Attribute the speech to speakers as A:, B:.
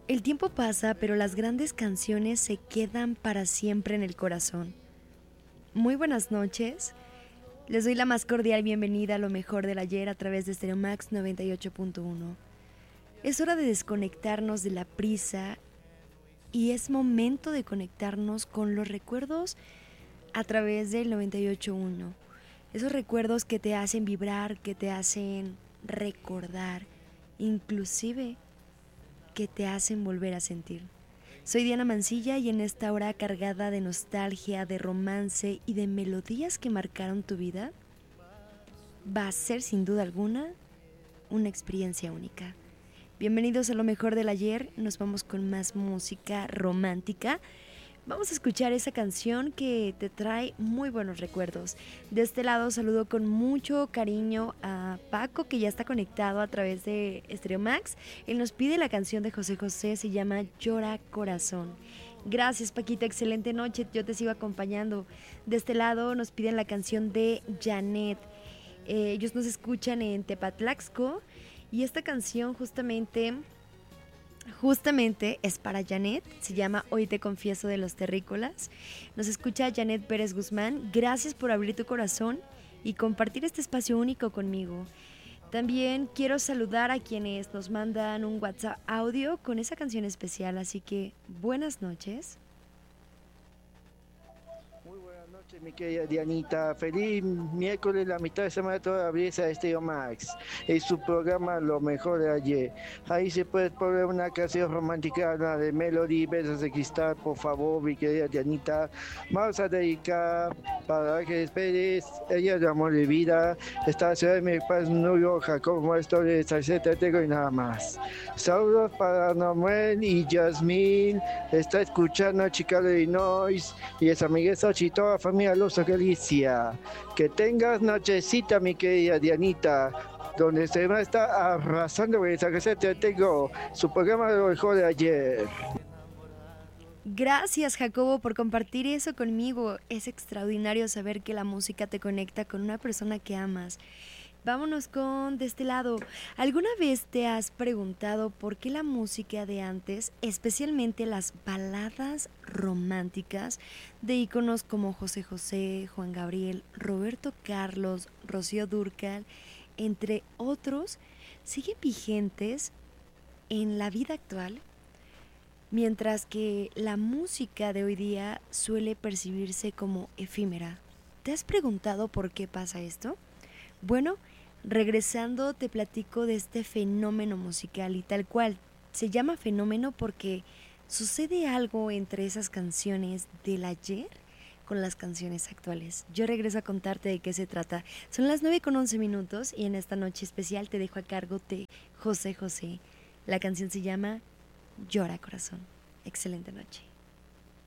A: El tiempo pasa, pero las grandes canciones se quedan para siempre en el corazón. Muy buenas noches. Les doy la más cordial bienvenida a lo mejor del ayer a través de Stereo Max 98.1. Es hora de desconectarnos de la prisa y es momento de conectarnos con los recuerdos a través del 98.1. Esos recuerdos que te hacen vibrar, que te hacen recordar, inclusive que te hacen volver a sentir. Soy Diana Mancilla y en esta hora cargada de nostalgia, de romance y de melodías que marcaron tu vida, va a ser sin duda alguna una experiencia única. Bienvenidos a lo mejor del ayer, nos vamos con más música romántica. Vamos a escuchar esa canción que te trae muy buenos recuerdos. De este lado saludo con mucho cariño a Paco, que ya está conectado a través de Stereo Max. Él nos pide la canción de José José, se llama Llora Corazón. Gracias, Paquita, excelente noche, yo te sigo acompañando. De este lado nos piden la canción de Janet. Ellos nos escuchan en Tepatlaxco y esta canción Justamente es para Janet, se llama Hoy te confieso de los terrícolas. Nos escucha Janet Pérez Guzmán. Gracias por abrir tu corazón y compartir este espacio único conmigo. También quiero saludar a quienes nos mandan un WhatsApp audio con esa canción especial, así que buenas noches.
B: Muy buenas noches, mi querida Dianita. Feliz miércoles, la mitad de semana todavía a Estéreo Max. Es su programa Lo Mejor de Ayer. Ahí se puede poner una canción romántica, la de Melody, Besos de Cristal, por favor, mi querida Dianita. Vamos a dedicar para que esperes. Ella es de amor de vida. Está en la ciudad de mi paz, New York, Jacobo esto de Salseta Tego y nada más. Saludos para Noel y Yasmín. Está escuchando a Chicago de Illinois y esa amiga y toda la familia Loso Galicia. Que tengas nochecita, mi querida Dianita, donde se va a estar arrasando con esa receta. Tengo su programa de lo mejor de ayer.
A: Gracias, Jacobo, por compartir eso conmigo. Es extraordinario saber que la música te conecta con una persona que amas. Vámonos con de este lado. ¿Alguna vez te has preguntado por qué la música de antes, especialmente las baladas románticas de íconos como José José, Juan Gabriel, Roberto Carlos, Rocío Dúrcal, entre otros, siguen vigentes en la vida actual? Mientras que la música de hoy día suele percibirse como efímera. ¿Te has preguntado por qué pasa esto? Bueno, regresando te platico de este fenómeno musical y tal cual. Se llama fenómeno porque sucede algo entre esas canciones del ayer con las canciones actuales. Yo regreso a contarte de qué se trata. Son las 9:11 y en esta noche especial te dejo a cargo de José José. La canción se llama Llora Corazón. Excelente noche.